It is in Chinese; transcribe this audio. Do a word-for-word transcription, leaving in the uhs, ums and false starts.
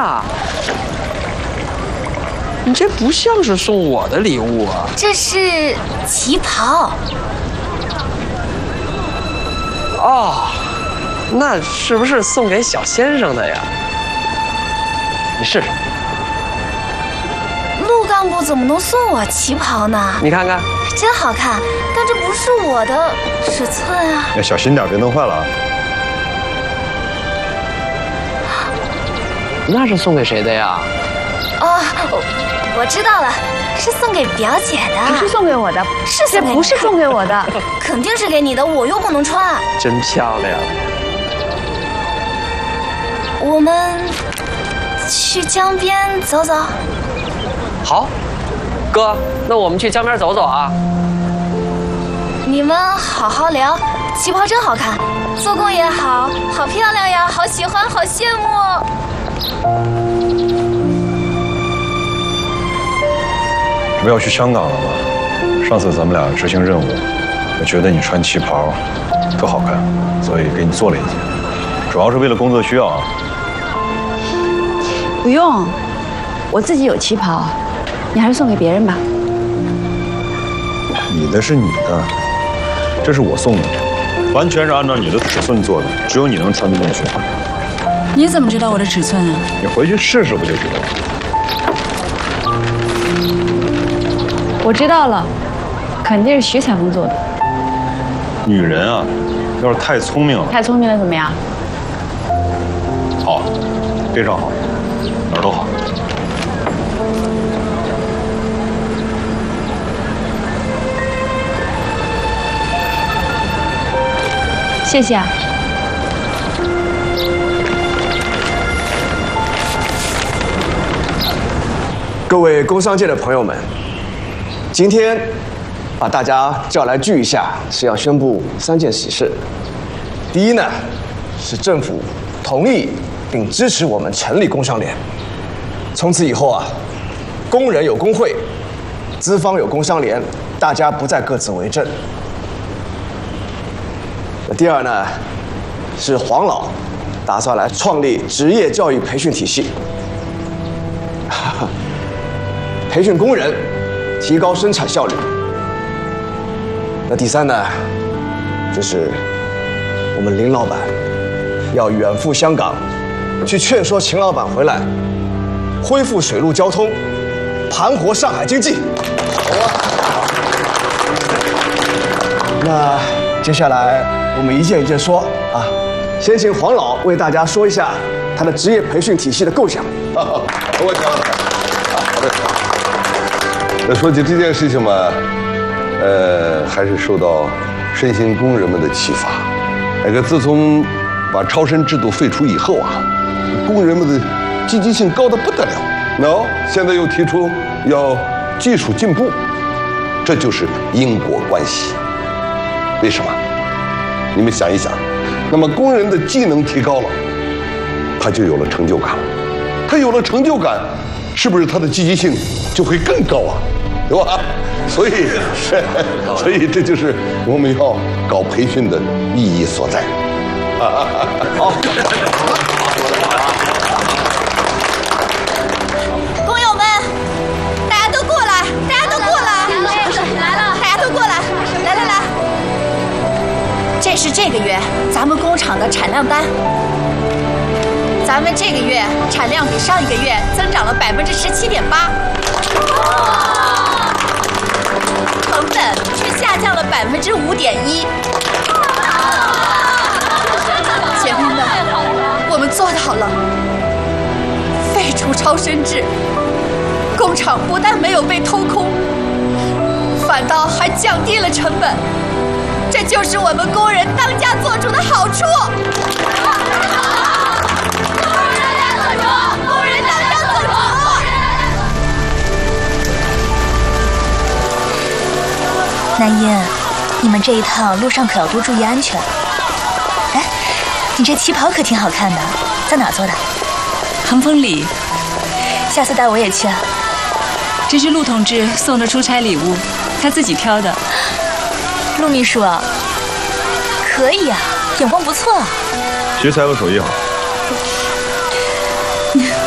呀？你这不像是送我的礼物啊！ 这是旗袍。 哦，那是不是送给小先生的呀？你试试。 陆干部怎么能送我旗袍呢？ 你看看， 真好看，但这不是我的尺寸啊！ 要小心点，别弄坏了啊！ 那是送给谁的呀？ 哦，我我知道了，是送给表姐的。 不是送给我的， 是送给你的， 这不是送给我的， 肯定是给你的，我又不能穿。 真漂亮。 我们去江边走走。 好，哥，那我们去江边走走啊。 你们好好聊，旗袍真好看，做工也好，好漂亮呀，好喜欢，好羡慕。 不要去香港了吗？上次咱们俩执行任务，我觉得你穿旗袍特好看，所以给你做了一件，主要是为了工作需要啊。 不用，我自己有旗袍，你还是送给别人吧。 你的是你的，这是我送的，完全是按照你的尺寸做的，只有你能穿得进去。 你怎么知道我的尺寸啊？ 你回去试试不就知道了？ 我知道了，肯定是徐彩虹做的。 女人啊，要是太聪明了， 太聪明了怎么样？ 好，非常好，哪儿都好。 谢谢啊。 各位工商界的朋友们，今天把大家叫来聚一下，是要宣布三件喜事。第一呢，是政府同意并支持我们成立工商联，从此以后啊，工人有工会，资方有工商联，大家不再各自为政。那第二呢，是黄老打算来创立职业教育培训体系。培训工人，提高生产效率。那第三呢，就是我们林老板要远赴香港，去劝说秦老板回来，恢复水陆交通，盘活上海经济。好啊。那接下来我们一件一件说啊，先请黄老为大家说一下他的职业培训体系的构想。 我讲了。好的。那说起这件事情嘛，呃，还是受到深兴工人们的启发。那个自从把超生制度废除以后啊，工人们的积极性高得不得了。喏，现在又提出要技术进步，这就是因果关系。为什么？你们想一想，那么工人的技能提高了，他就有了成就感了，他有了成就感，是不是他的积极性就会更高啊？对吧？所以，所以这就是我们要搞培训的意义所在。 好， 工友们，大家都过来，大家都过来，来了，大家都过来，来来来，这是这个月咱们工厂的产量单。咱们这个月产量比上一个月增长了百分之十七点八。成本却下降了百分之五点一。姐妹们，我们做到了！废除超生制，工厂不但没有被偷空，反倒还降低了成本。这就是我们工人当家做主的好处。 南音，你们这一趟路上可要多注意安全。哎，你这旗袍可挺好看的，在哪做的？ 恒丰里。 下次带我也去啊。 这是陆同志送的出差礼物，他自己挑的。 陆秘书啊，可以啊，眼光不错啊。 学才和手艺好。